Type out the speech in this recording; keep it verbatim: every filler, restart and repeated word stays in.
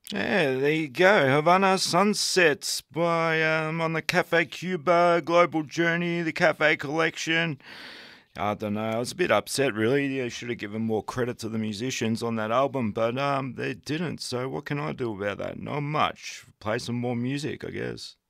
Yeah, there you go. Havana Sunsets by um, on the Cafe Cuba, Global Journey, the Cafe Collection. I don't know. I was a bit upset, really. They should have given more credit to the musicians on that album, but um, they didn't. So what can I do about that? Not much. Play some more music, I guess.